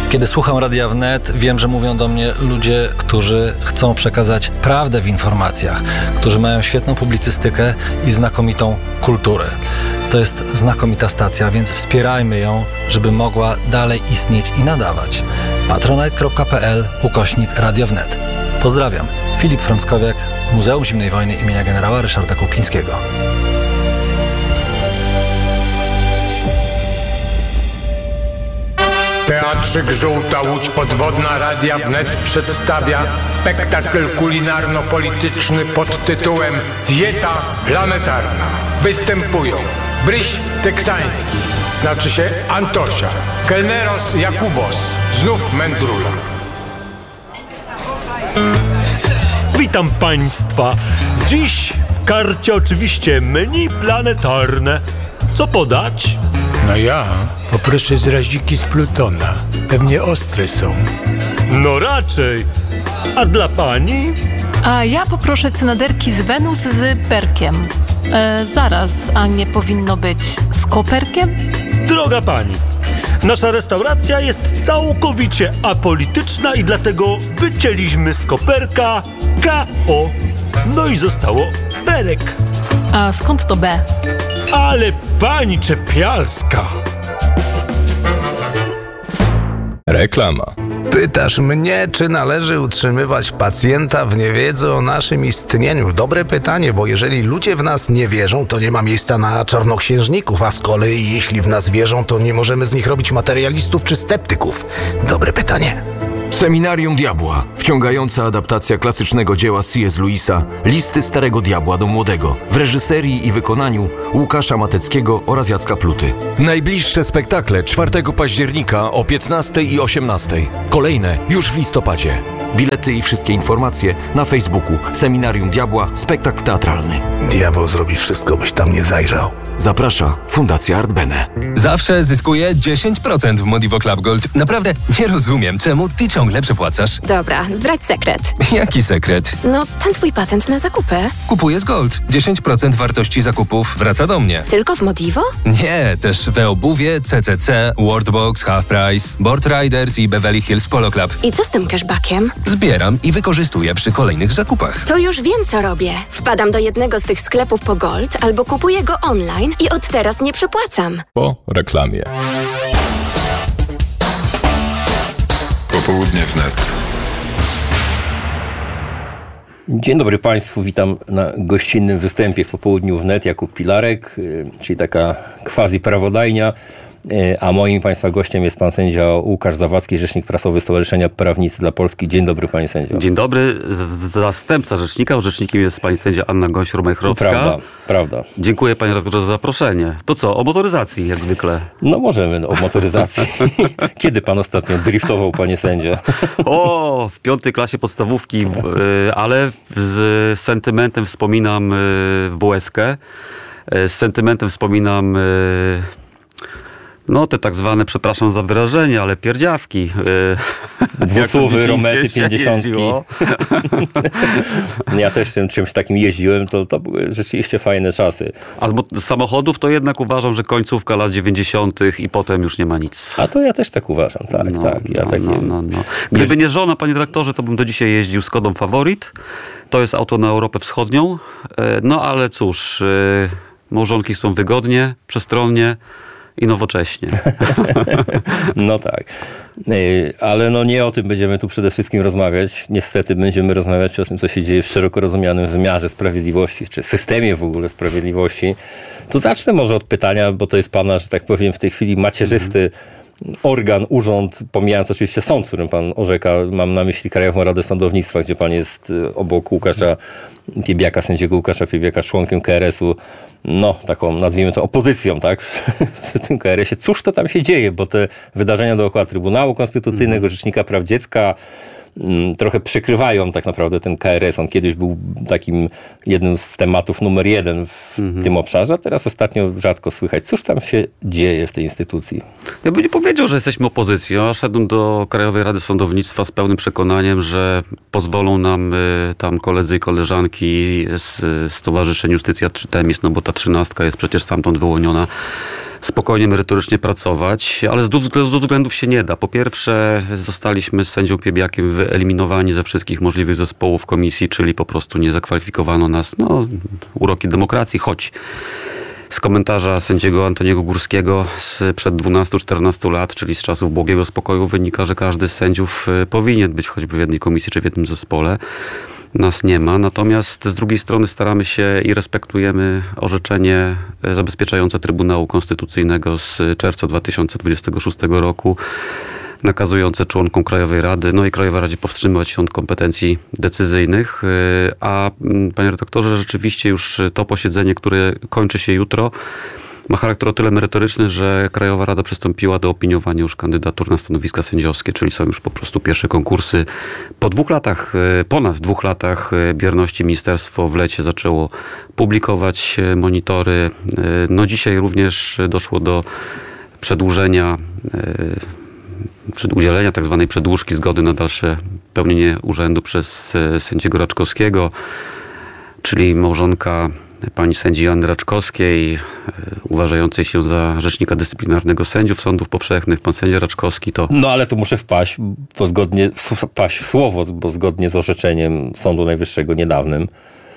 Kiedy słucham Radia Wnet, wiem, że mówią do mnie ludzie, którzy chcą przekazać prawdę w informacjach, którzy mają świetną publicystykę i znakomitą kulturę. To jest znakomita stacja, więc wspierajmy ją, żeby mogła dalej istnieć i nadawać. patronite.pl/Radio Wnet. Pozdrawiam. Filip Frąckowiak, Muzeum Zimnej Wojny imienia generała Ryszarda Kuklińskiego. Teatrzyk Żółta Łódź Podwodna Radia Wnet przedstawia spektakl kulinarno-polityczny pod tytułem Dieta planetarna. Występują Bryś Teksański, znaczy się Antosia, Kelneros Jakubos, znów Mędrula. Witam Państwa. Dziś w karcie oczywiście menu planetarne. Co podać? No ja poproszę zraziki z Plutona. Pewnie ostre są. No raczej. A dla pani? A ja poproszę cynaderki z Wenus z perkiem. Zaraz, a nie powinno być z koperkiem? Droga pani, nasza restauracja jest całkowicie apolityczna i dlatego wycięliśmy z koperka KO. No i zostało perek. A skąd to B? Ale pani Czepialska. Reklama. Pytasz mnie, czy należy utrzymywać pacjenta w niewiedzy o naszym istnieniu? Dobre pytanie, bo jeżeli ludzie w nas nie wierzą, to nie ma miejsca na czarnoksiężników, a z kolei jeśli w nas wierzą, to nie możemy z nich robić materialistów czy sceptyków. Dobre pytanie. Seminarium Diabła. Wciągająca adaptacja klasycznego dzieła C.S. Lewisa Listy Starego Diabła do Młodego w reżyserii i wykonaniu Łukasza Mateckiego oraz Jacka Pluty. Najbliższe spektakle 4 października o 15 i 18. Kolejne już w listopadzie. Bilety i wszystkie informacje na Facebooku Seminarium Diabła Spektakl Teatralny. Diabeł zrobi wszystko, byś tam nie zajrzał. Zaprasza Fundacja Art Bene. Zawsze zyskuję 10% w Modivo Club Gold. Naprawdę nie rozumiem, czemu ty ciągle przepłacasz. Dobra, zdradź sekret. Jaki sekret? No, ten twój patent na zakupy. Kupuję z Gold. 10% wartości zakupów wraca do mnie. Tylko w Modivo? Nie, też we obuwie, CCC, Worldbox, Half Price, Board Riders i Beverly Hills Polo Club. I co z tym cashbackiem? Zbieram i wykorzystuję przy kolejnych zakupach. To już wiem, co robię. Wpadam do jednego z tych sklepów po Gold albo kupuję go online i od teraz nie przepłacam. Po reklamie. Popołudnie wnet. Dzień dobry Państwu, witam na gościnnym występie w Popołudniu wnet. Jakub Pilarek, czyli taka quasi-prawodajnia. A moim Państwa gościem jest pan sędzia Łukasz Zawadzki, rzecznik prasowy Stowarzyszenia Prawnicy dla Polski. Dzień dobry, panie sędzio. Dzień dobry. Zastępca rzecznika. Rzecznikiem jest pani sędzia Anna Gąś-Rumajchrowska. Prawda. Dziękuję panie redaktorze za zaproszenie. To co, o motoryzacji jak zwykle? No możemy o motoryzacji. Kiedy pan ostatnio driftował, panie sędzio? O, w 5. klasie podstawówki, ale z sentymentem wspominam WS-kę. Z sentymentem wspominam... No te tak zwane, przepraszam za wyrażenie, ale pierdziawki. Dwusłowy, romety, 50. Ja też czymś takim jeździłem, to były rzeczywiście fajne czasy. A z samochodów to jednak uważam, że końcówka lat 90. i potem już nie ma nic. A to ja też tak uważam, tak. Gdyby nie żona, panie dyrektorze, to bym do dzisiaj jeździł Skodą Favorit. To jest auto na Europę Wschodnią. No ale cóż, małżonki są wygodnie, przestronnie i nowocześnie. No tak. Ale no nie o tym będziemy tu przede wszystkim rozmawiać. Niestety będziemy rozmawiać o tym, co się dzieje w szeroko rozumianym wymiarze sprawiedliwości, czy systemie w ogóle sprawiedliwości. To zacznę może od pytania, bo to jest pana, że tak powiem, w tej chwili macierzysty organ, urząd, pomijając oczywiście sąd, w którym pan orzeka, mam na myśli Krajową Radę Sądownictwa, gdzie pan jest obok Łukasza Piebiaka, sędziego Łukasza Piebiaka, członkiem KRS-u, no taką, nazwijmy to opozycją, tak, w tym KRS-ie. Cóż to tam się dzieje, bo te wydarzenia dookoła Trybunału Konstytucyjnego, Rzecznika Praw Dziecka trochę przykrywają tak naprawdę ten KRS. On kiedyś był takim jednym z tematów numer 1 w tym obszarze, a teraz ostatnio rzadko słychać. Cóż tam się dzieje w tej instytucji? Ja bym nie powiedział, że jesteśmy opozycją. Ja szedłem do Krajowej Rady Sądownictwa z pełnym przekonaniem, że pozwolą nam tam koledzy i koleżanki z Stowarzyszenia Justycja 3 Temis, no bo ta 13 jest przecież stamtąd wyłoniona, spokojnie, merytorycznie pracować, ale z dwóch względów się nie da. Po pierwsze, zostaliśmy z sędzią Piebiakiem wyeliminowani ze wszystkich możliwych zespołów komisji, czyli po prostu nie zakwalifikowano nas, uroki demokracji, choć z komentarza sędziego Antoniego Górskiego sprzed 12-14 lat, czyli z czasów błogiego spokoju, wynika, że każdy z sędziów powinien być choćby w jednej komisji czy w jednym zespole. Nas nie ma, natomiast z drugiej strony staramy się i respektujemy orzeczenie zabezpieczające Trybunału Konstytucyjnego z czerwca 2026 roku, nakazujące członkom Krajowej Rady, i Krajowej Radzie powstrzymywać się od kompetencji decyzyjnych. A panie redaktorze, rzeczywiście już to posiedzenie, które kończy się jutro, ma charakter o tyle merytoryczny, że Krajowa Rada przystąpiła do opiniowania już kandydatur na stanowiska sędziowskie, czyli są już po prostu pierwsze konkursy. Po ponad 2 latach bierności ministerstwo w lecie zaczęło publikować monitory. Dzisiaj również doszło do przedłużenia czy udzielenia tak zwanej przedłużki zgody na dalsze pełnienie urzędu przez sędziego Raczkowskiego, czyli małżonka pani sędzi Joanny Raczkowskiej, uważającej się za rzecznika dyscyplinarnego sędziów sądów powszechnych, pan sędzia Raczkowski to... ale tu muszę wpaść w słowo, bo zgodnie z orzeczeniem Sądu Najwyższego niedawnym,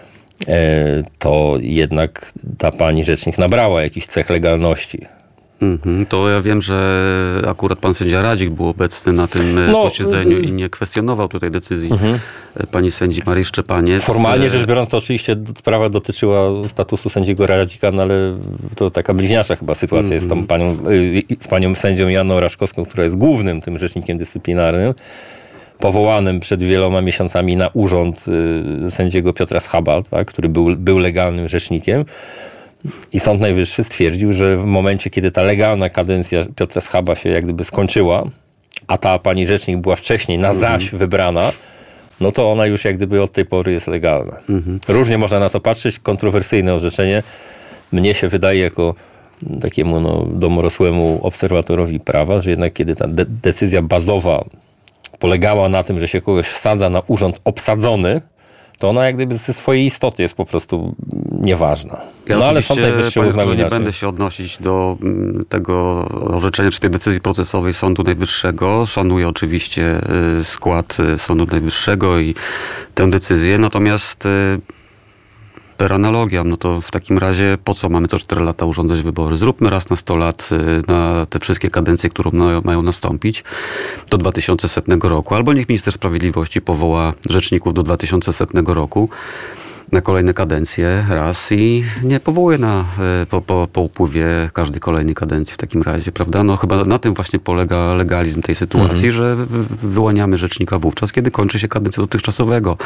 to jednak ta pani rzecznik nabrała jakichś cech legalności. To ja wiem, że akurat pan sędzia Radzik był obecny na tym posiedzeniu i nie kwestionował tutaj decyzji pani sędzi Marii Szczepaniec. Formalnie rzecz biorąc, to oczywiście sprawa dotyczyła statusu sędziego Radzika, ale to taka bliźniacza chyba sytuacja jest z panią sędzią Joanną Raczkowską, która jest głównym tym rzecznikiem dyscyplinarnym, powołanym przed wieloma miesiącami na urząd sędziego Piotra Schaba, tak, który był legalnym rzecznikiem. I Sąd Najwyższy stwierdził, że w momencie, kiedy ta legalna kadencja Piotra Schaba się jak gdyby skończyła, a ta pani rzecznik była wcześniej na zaś wybrana, to ona już jak gdyby od tej pory jest legalna. Różnie można na to patrzeć, kontrowersyjne orzeczenie. Mnie się wydaje jako takiemu domorosłemu obserwatorowi prawa, że jednak kiedy ta decyzja bazowa polegała na tym, że się kogoś wsadza na urząd obsadzony, to ona jak gdyby ze swojej istoty jest po prostu nieważna. Ale Sąd Najwyższy uznał inaczej. Nie będę się odnosić do tego orzeczenia, czy tej decyzji procesowej Sądu Najwyższego. Szanuję oczywiście skład Sądu Najwyższego i tę decyzję, natomiast per analogiam, to w takim razie po co mamy co 4 lata urządzać wybory? Zróbmy raz na 100 lat na te wszystkie kadencje, które mają nastąpić do 2100 roku. Albo niech minister sprawiedliwości powoła rzeczników do 2100 roku na kolejne kadencje raz i nie powołuje po upływie każdej kolejnej kadencji w takim razie, prawda? Chyba na tym właśnie polega legalizm tej sytuacji, że wyłaniamy rzecznika wówczas, kiedy kończy się kadencja dotychczasowego.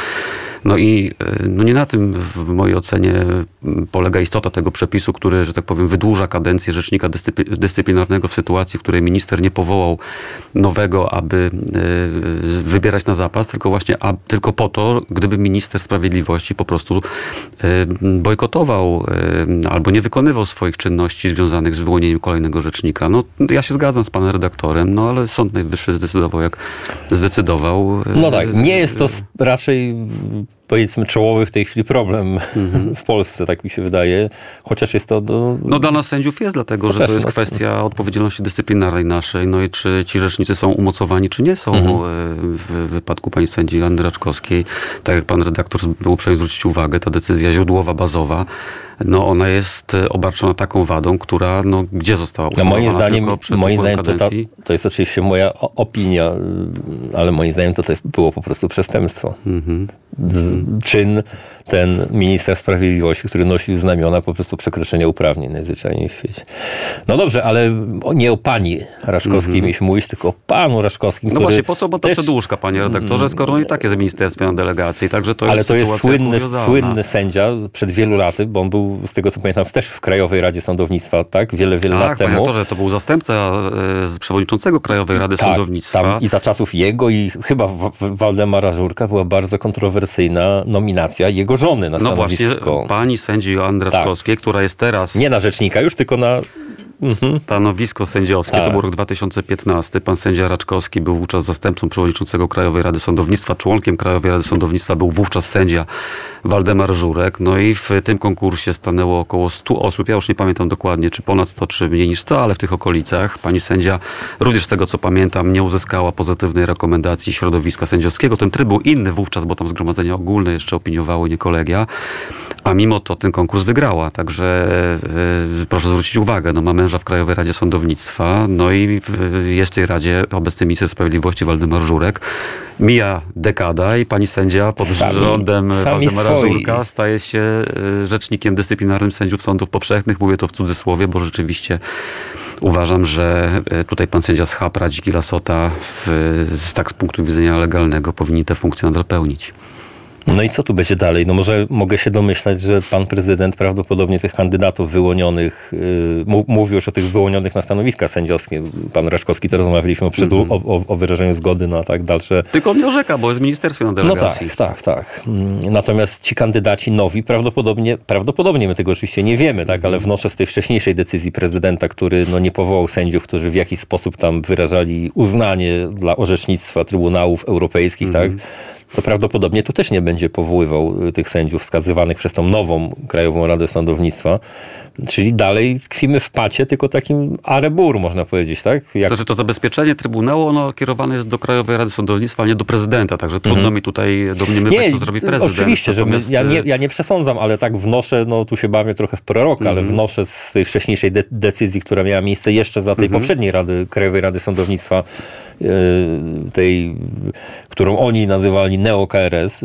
Nie na tym w mojej ocenie polega istota tego przepisu, który, że tak powiem, wydłuża kadencję rzecznika dyscyplinarnego w sytuacji, w której minister nie powołał nowego, aby wybierać na zapas, tylko po to, gdyby minister sprawiedliwości po prostu bojkotował albo nie wykonywał swoich czynności związanych z wyłonieniem kolejnego rzecznika. Ja się zgadzam z panem redaktorem, ale Sąd Najwyższy zdecydował, jak zdecydował. Nie jest to raczej, powiedzmy, czołowy w tej chwili problem w Polsce, tak mi się wydaje. Chociaż jest to... dla nas sędziów jest, dlatego że to jest kwestia odpowiedzialności dyscyplinarnej naszej. I czy ci rzecznicy są umocowani, czy nie są. W wypadku pani sędzi Joanny Raczkowskiej, tak jak pan redaktor był uprzejmy zwrócić uwagę, ta decyzja źródłowa, bazowa, ona jest obarczona taką wadą, która gdzie została usuwana tylko przed kadencji. To jest oczywiście moja opinia, ale moim zdaniem to było po prostu przestępstwo. Czyn ten ministra sprawiedliwości, który nosił znamiona po prostu przekroczenia uprawnień najzwyczajniej w świecie. Dobrze, ale nie o pani Raczkowskiej mieliśmy mówić, tylko o panu Raczkowskim, który właśnie po co ta przedłużka, panie redaktorze, skoro i tak jest w ministerstwie na delegacji, także to ale to jest słynny sędzia przed wielu laty, bo on był, z tego co pamiętam, też w Krajowej Radzie Sądownictwa, tak? Wiele lat temu. Tak, panie redaktorze, to był zastępca przewodniczącego Krajowej Rady Sądownictwa. I za czasów jego i chyba Waldemara Żurka była bardzo kontrowersyjna nominacja jego żony na stanowisko. Właśnie pani sędzi Joanny Raczkowskiej, która jest teraz... Nie na rzecznika już, tylko na stanowisko sędziowskie, to był rok 2015. Pan sędzia Raczkowski był wówczas zastępcą przewodniczącego Krajowej Rady Sądownictwa. Członkiem Krajowej Rady Sądownictwa był wówczas sędzia Waldemar Żurek. No i w tym konkursie stanęło około 100 osób. Ja już nie pamiętam dokładnie, czy ponad 100, czy mniej niż 100, ale w tych okolicach. Pani sędzia, również z tego co pamiętam, nie uzyskała pozytywnej rekomendacji środowiska sędziowskiego. Ten tryb był inny wówczas, bo tam zgromadzenia ogólne jeszcze opiniowały, nie kolegia. A mimo to ten konkurs wygrała. Także proszę zwrócić uwagę, ma męża w Krajowej Radzie Sądownictwa, no i jest w tej Radzie obecny minister sprawiedliwości Waldemar Żurek. Mija dekada i pani sędzia pod rządem Waldemara Żurka staje się rzecznikiem dyscyplinarnym sędziów sądów powszechnych. Mówię to w cudzysłowie, bo rzeczywiście uważam, że tutaj pan sędzia z Chapra, Dziki Lasota z punktu widzenia legalnego powinni tę funkcję nadal pełnić. No i co tu będzie dalej? No może mogę się domyślać, że pan prezydent prawdopodobnie tych kandydatów wyłonionych, mówił już o tych wyłonionych na stanowiska sędziowskie. Pan Raczkowski, to rozmawialiśmy o wyrażeniu zgody na tak dalsze... Tylko on nie orzeka, bo jest w ministerstwie na delegacji. No tak. Natomiast ci kandydaci nowi, prawdopodobnie my tego oczywiście nie wiemy, tak, ale wnoszę z tej wcześniejszej decyzji prezydenta, który nie powołał sędziów, którzy w jakiś sposób tam wyrażali uznanie dla orzecznictwa Trybunałów Europejskich, tak, to prawdopodobnie tu też nie będzie powoływał tych sędziów wskazywanych przez tą nową Krajową Radę Sądownictwa. Czyli dalej tkwimy w pacie, tylko takim arebur, można powiedzieć, tak? To zabezpieczenie Trybunału, ono kierowane jest do Krajowej Rady Sądownictwa, a nie do prezydenta, także trudno mi tutaj domniemywać, co zrobi prezydent. Oczywiście, że ja nie przesądzam, ale tak wnoszę, tu się bawię trochę w proroka, ale wnoszę z tej wcześniejszej decyzji, która miała miejsce jeszcze za tej poprzedniej Krajowej Rady Sądownictwa, tej, którą oni nazywali neo-KRS,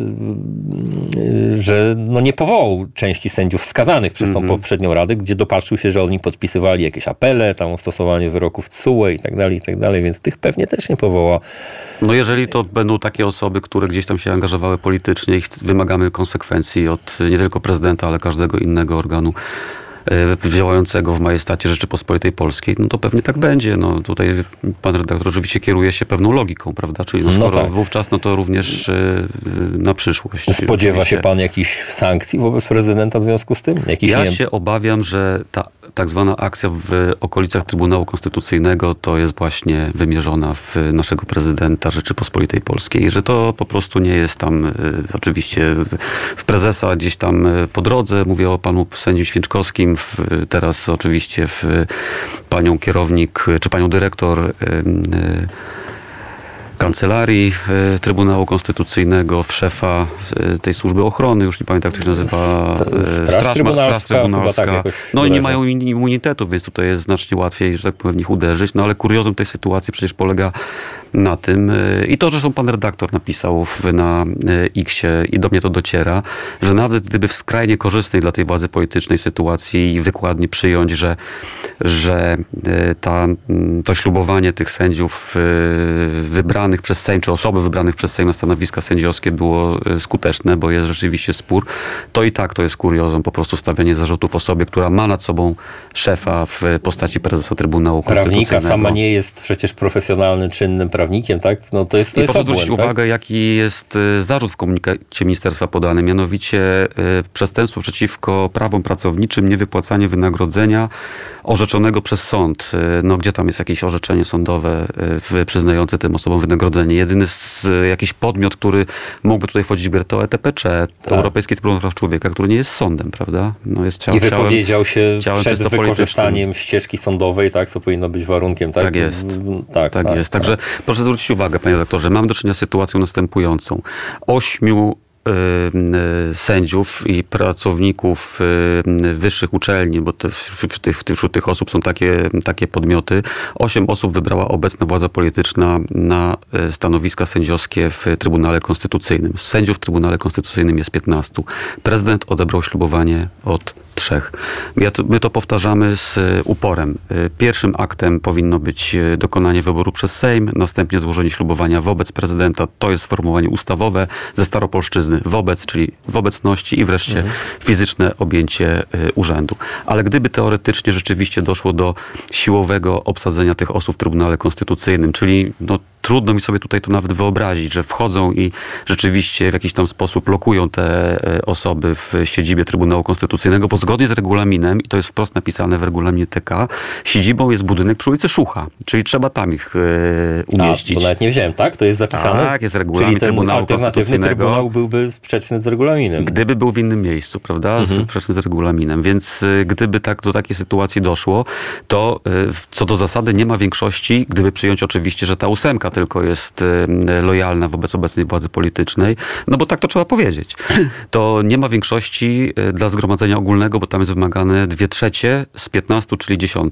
że nie powołał części sędziów wskazanych przez tą poprzednią radę, gdzie dopatrzył się, że oni podpisywali jakieś apele, tam o stosowanie wyroków TSUE i tak dalej, więc tych pewnie też nie powoła. No jeżeli to będą takie osoby, które gdzieś tam się angażowały politycznie i wymagamy konsekwencji od nie tylko prezydenta, ale każdego innego organu działającego w majestacie Rzeczypospolitej Polskiej, to pewnie tak będzie. Tutaj pan redaktor oczywiście kieruje się pewną logiką, prawda? Czyli skoro wówczas, to również na przyszłość. Spodziewa się pan jakichś sankcji wobec prezydenta w związku z tym? Ja się obawiam, że ta tak zwana akcja w okolicach Trybunału Konstytucyjnego to jest właśnie wymierzona w naszego prezydenta Rzeczypospolitej Polskiej, że to po prostu nie jest tam oczywiście w prezesa gdzieś tam po drodze. Mówię o panu sędzim Święczkowskim, teraz oczywiście w panią kierownik czy panią dyrektor Kancelarii Trybunału Konstytucyjnego, w szefa tej służby ochrony, już nie pamiętam jak to się nazywa, Straż Trybunalska. I nie mają immunitetu, więc tutaj jest znacznie łatwiej, że tak powiem, w nich uderzyć. Ale kuriozum tej sytuacji przecież polega na tym, i to, że pan redaktor napisał na X-ie i do mnie to dociera, że nawet gdyby w skrajnie korzystnej dla tej władzy politycznej sytuacji wykładnie przyjąć, że to ślubowanie tych sędziów wybranych przez Sejm, czy osoby wybranych przez Sejm na stanowiska sędziowskie było skuteczne, bo jest rzeczywiście spór, to i tak to jest kuriozum, po prostu stawianie zarzutów osobie, która ma nad sobą szefa w postaci prezesa Trybunału Konstytucyjnego. Prawnika sama nie jest przecież profesjonalnym, czynnym prawnikiem, tak? To jest proszę zwrócić uwagę, jaki jest zarzut w komunikacie ministerstwa podany, mianowicie przestępstwo przeciwko prawom pracowniczym, niewypłacanie wynagrodzenia orzeczonego przez sąd. Gdzie tam jest jakieś orzeczenie sądowe przyznające tym osobom wynagrodzenie? Jedyny jakiś podmiot, który mógłby tutaj wchodzić w grę, to ETPC, Europejski Trybunał Praw Człowieka, który nie jest sądem, prawda? I wypowiedział się przed wykorzystaniem ścieżki sądowej, tak, co powinno być warunkiem, tak? Tak jest. Tak jest. Także proszę zwrócić uwagę, panie redaktorze, mamy do czynienia z sytuacją następującą. 8 sędziów i pracowników wyższych uczelni, bo wśród tych osób są takie podmioty. 8 osób wybrała obecna władza polityczna na stanowiska sędziowskie w Trybunale Konstytucyjnym. Sędziów w Trybunale Konstytucyjnym jest 15. Prezydent odebrał ślubowanie od 3. My to powtarzamy z uporem. Pierwszym aktem powinno być dokonanie wyboru przez Sejm, następnie złożenie ślubowania wobec prezydenta. To jest sformułowanie ustawowe ze staropolszczyzny. Wobec, czyli w obecności, i wreszcie fizyczne objęcie urzędu. Ale gdyby teoretycznie rzeczywiście doszło do siłowego obsadzenia tych osób w Trybunale Konstytucyjnym, czyli trudno mi sobie tutaj to nawet wyobrazić, że wchodzą i rzeczywiście w jakiś tam sposób lokują te osoby w siedzibie Trybunału Konstytucyjnego, bo zgodnie z regulaminem, i to jest wprost napisane w regulaminie TK, siedzibą jest budynek przy ulicy Szucha, czyli trzeba tam ich umieścić. Bo nawet nie wiedziałem, tak? To jest zapisane? Tak, jest regulamin Czyli ten Trybunału alternatywny Konstytucyjnego. Trybunał byłby sprzeczny z regulaminem. Gdyby był w innym miejscu, prawda? Sprzeczny z regulaminem. Więc gdyby do takiej sytuacji doszło, to co do zasady nie ma większości, gdyby przyjąć oczywiście, że ta 8 tylko jest lojalna wobec obecnej władzy politycznej, no bo tak to trzeba powiedzieć. To nie ma większości dla zgromadzenia ogólnego, bo tam jest wymagane 2/3 z 15, czyli 10.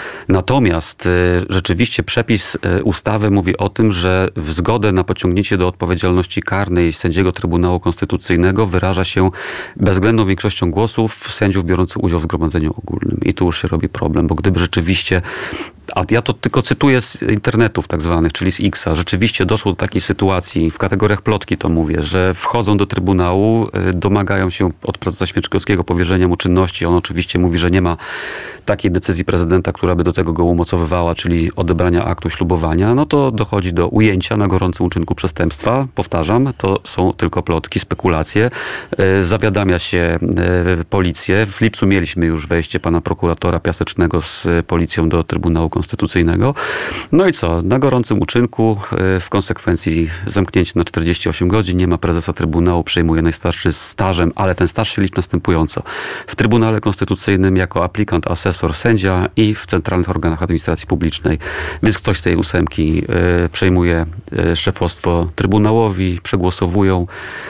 Natomiast rzeczywiście przepis ustawy mówi o tym, że w zgodę na pociągnięcie do odpowiedzialności karnej sędziego Trybunału Konstytucyjnego wyraża się bezwzględną większością głosów sędziów biorących udział w zgromadzeniu ogólnym. I tu już się robi problem, bo gdyby rzeczywiście, a ja to tylko cytuję z internetów tak zwanych, czyli z X-a, rzeczywiście doszło do takiej sytuacji, w kategoriach plotki to mówię, że wchodzą do Trybunału, domagają się od prezesa Święczkowskiego powierzenia mu czynności. On oczywiście mówi, że nie ma takiej decyzji prezydenta, która by do tego go umocowywała, czyli odebrania aktu ślubowania, no to dochodzi do ujęcia na gorącym uczynku przestępstwa. Powtarzam, to są tylko plotki, spekulacje. Zawiadamia się policję. W lipcu mieliśmy już wejście pana prokuratora Piasecznego z policją do Trybunału Konstytucyjnego. No i co? Na gorącym uczynku, w konsekwencji zamknięcie na 48 godzin, nie ma prezesa Trybunału, przejmuje najstarszy z stażem, ale ten staż się liczy następująco. W Trybunale Konstytucyjnym jako aplikant, asesor, sędzia i w centralnych organach administracji publicznej. Więc ktoś z tej 8 przejmuje szefostwo Trybunałowi, przegłosowują,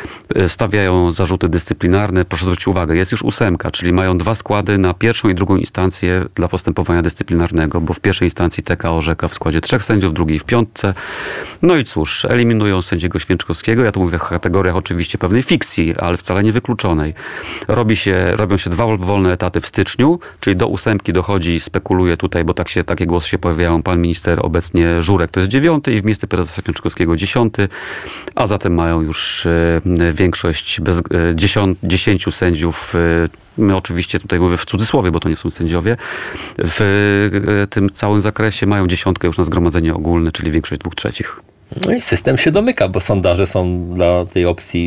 stawiają zarzuty dyscyplinarne. Proszę zwrócić uwagę, jest już 8, czyli mają 2 składy na pierwszą i drugą instancję dla postępowania dyscyplinarnego, bo w pierwszej instancji TK orzeka w składzie 3 sędziów, w drugiej w 5. No i cóż, eliminują sędziego Święczkowskiego. Ja tu mówię w kategoriach oczywiście pewnej fikcji, ale wcale nie wykluczonej. Robią się 2 wolne etaty w styczniu, czyli do 8 dochodzi, spekuluje tutaj, bo takie głosy się pojawiają, pan minister obecnie Żurek to jest 9 i w miejsce prezesa Święczkowskiego 10, a zatem mają już większość 10 sędziów. My oczywiście tutaj mówię w cudzysłowie, bo to nie są sędziowie. W tym całym zakresie mają 10 już na zgromadzenie ogólne, czyli większość 2/3. No i system się domyka, bo sondaże są dla tej opcji